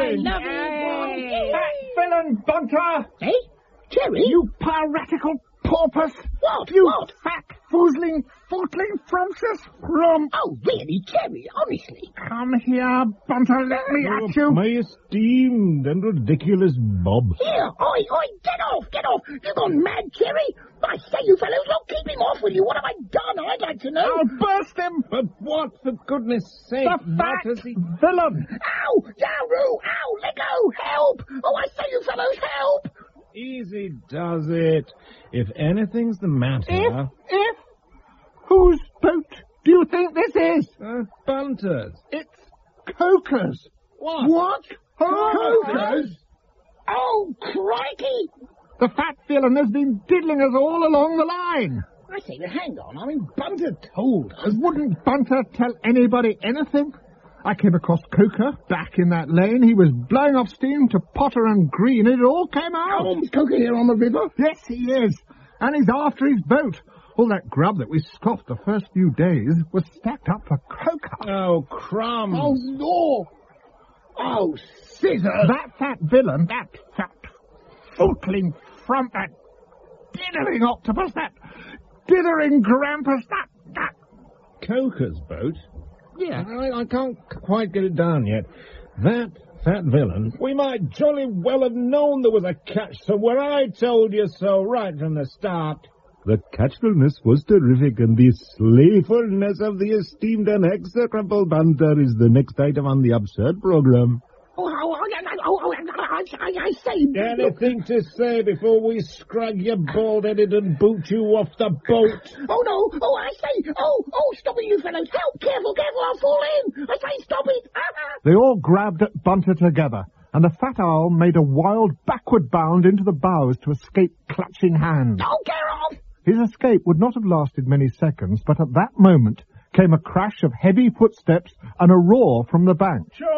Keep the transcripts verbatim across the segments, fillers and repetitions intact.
I love it. That villain, Bunter! Eh? Cherry? You piratical porpoise! What? You What? fat, foozling, footling Francis from... Oh, really, Cherry? Honestly? Come here, Bunter, let me at you. My esteemed and ridiculous Bob. Here, oi, oi, get off, get off. You gone mad, Cherry? I say, you fellows, look, keep him off, will you? What have I done? I'd like to know. I'll burst him! But what, for goodness sake? The fat What has he... villain! Ow! Yaru! Ow! Let go! Help! Oh, I say, you fellows, help! Easy does it. If anything's the matter... If, if... Whose boat do you think this is? Uh, Bunter's. It's Coker's. What? What? Coker's? Oh, crikey! The fat villain has been diddling us all along the line. I say, but hang on. I mean, Bunter told us. Wouldn't Bunter tell anybody anything? I came across Coker back in that lane. He was blowing off steam to Potter and Green, and it all came out. Oh, is Coker here on the river? Yes, he is. And he's after his boat. All that grub that we scoffed the first few days was stacked up for Coker. Oh, crumbs. Oh, no. Oh, scissors. That fat villain, that fat footling frump, that dithering octopus, that dithering grampus, that, that... Coker's boat? Yeah. I, I can't quite get it down yet. That fat villain, we might jolly well have known there was a catch somewhere. I told you so right from the start. The catchfulness was terrific, and the slayfulness of the esteemed and execrable Bunter is the next item on the absurd program. Oh, oh, oh, oh, oh, I, I, I say... Anything to say before we scrag you bald-headed and boot you off the boat? Oh, no. Oh, I say. Oh, oh, stop it, you fellows. Help. Careful, careful. I'll fall in. I say, stop it. They all grabbed at Bunter together, and the fat owl made a wild backward bound into the bows to escape clutching hands. Oh, get off. His escape would not have lasted many seconds, but at that moment came a crash of heavy footsteps and a roar from the bank. Charge!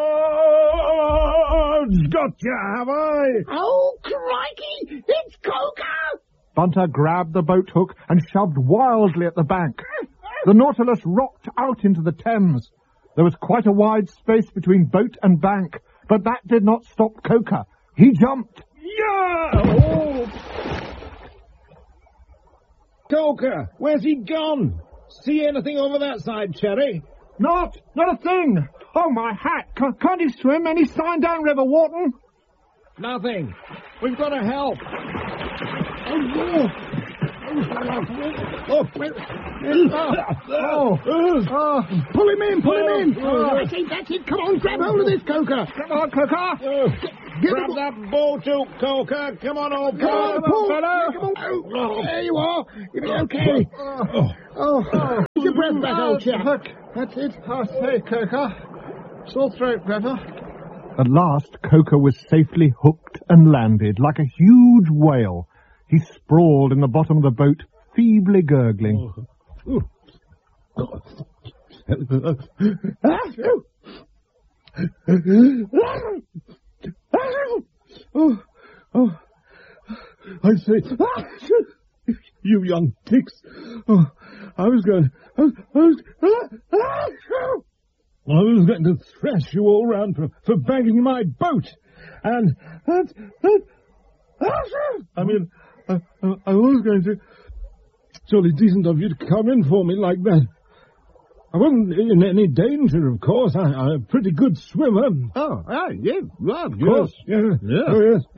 Got you, have I? Oh, crikey. It's Coker. Bunter grabbed the boat hook and shoved wildly at the bank. The Nautilus rocked out into the Thames. There was quite a wide space between boat and bank, but that did not stop Coker. He jumped. Yeah! Oh. Coker, where's he gone? See anything over that side, Cherry? Not, not a thing. Oh, my hat. Can't, can't he swim any sign down River Wharton? Nothing. We've got to help. Oh, no. Oh, Oh, oh, oh. Pull him in, pull him in. Oh. I say, that's it. Come on, grab hold of this, Coker. Come on, Coker. Oh. Get Grab the- that boat hook, Coker. Come on, old Come boy. on, pull. fellow. Come on. Oh, there you are. You'll be okay. Oh, Oh, oh. get your breath back, old chap. Hook. That's it. Oh, say, Coker. Sore throat, brother. At last, Coker was safely hooked and landed like a huge whale. He sprawled in the bottom of the boat, feebly gurgling. Oh. Oh, oh, I say, you young ticks. Oh, I was going, I was, I was, I was going to thrash you all round for, for bagging my boat. And, and, and, I mean, I, I, I was going to, jolly decent of you to come in for me like that. I wasn't in any danger, of course. I, I'm a pretty good swimmer. Oh, ah, yeah, well, Of course. Yeah. Yeah. Oh, yes.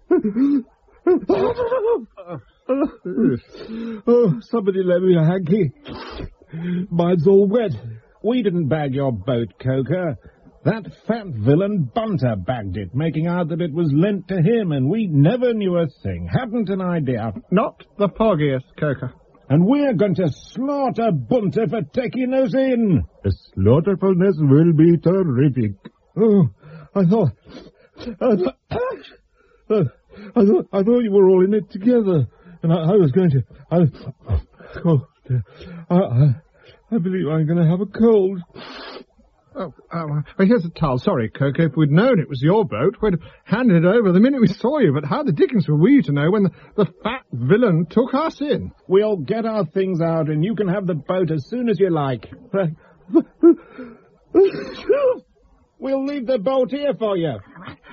Oh, Oh, somebody lend me a hanky. Mine's all wet. We didn't bag your boat, Coker. That fat villain Bunter bagged it, making out that it was lent to him, and we never knew a thing. Hadn't an idea. Not the foggiest, Coker. And we're going to slaughter Bunter for taking us in. The slaughterfulness will be terrific. Oh, I thought... I thought... Uh, I thought, I thought you were all in it together, and I, I was going to... I, oh, dear. I, I, I believe I'm going to have a cold. Oh, um, well, here's a towel. Sorry, Coker. If we'd known it was your boat, we'd have handed it over the minute we saw you. But how the dickens were we to know when the, the fat villain took us in? We'll get our things out, and you can have the boat as soon as you like. We'll leave the boat here for you.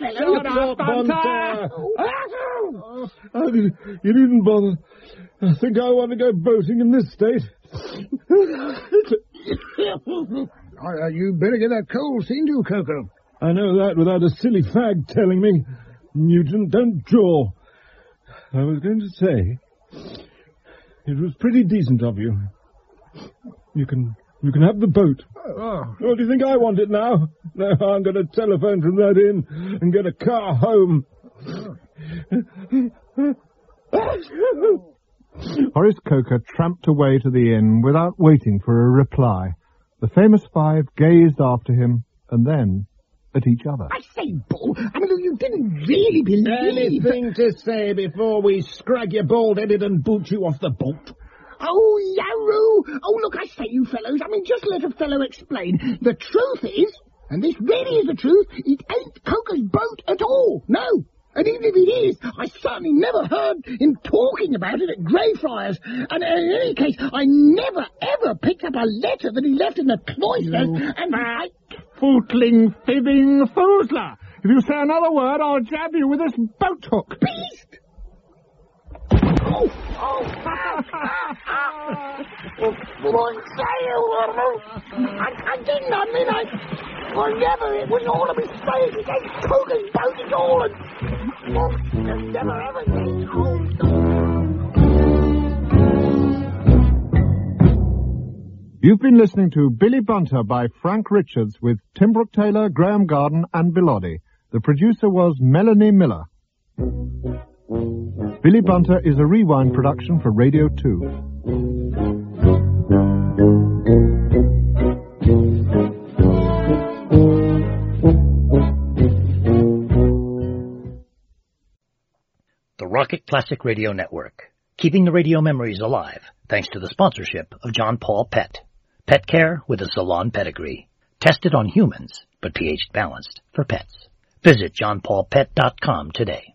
fellow. Shut up, Bunter! Oh, I did, you needn't bother. I think I want to go boating in this state. uh, you better get that coal seen to, Coco. I know that without a silly fag telling me. Nugent, don't jaw. I was going to say, it was pretty decent of you. You can, you can have the boat. Oh. Oh, do you think I want it now? No, I'm going to telephone from that inn and get a car home. Horace Coker tramped away to the inn without waiting for a reply. The famous five gazed after him and then at each other. I say, Bull, I mean, you didn't really believe... Anything to say before we scrag you bald-headed and boot you off the boat? Oh, Yaroo! Oh, look, I say, you fellows, I mean, just let a fellow explain. The truth is, and this really is the truth, it ain't Coker's boat at all. No. And even if it is, I certainly never heard him talking about it at Greyfriars. And in any case, I never, ever picked up a letter that he left in the cloisters. You and I... Footling, fibbing foozler! If you say another word, I'll jab you with this boat hook. Beast! Oh, oh, oh, I, I didn't, I mean, I, I never, it was all a mistake, it ain't Coker's boat at all, and, well, just never ever did. You've been listening to Billy Bunter by Frank Richards with Tim Brooke Taylor, Graham Garden and Bilotti. The producer was Melanie Miller. Billy Bunter is a Rewind production for Radio two. The Rocket Classic Radio Network, keeping the radio memories alive thanks to the sponsorship of John Paul Pet. Pet care with a salon pedigree. Tested on humans, but pH balanced for pets. Visit john paul pet dot com today.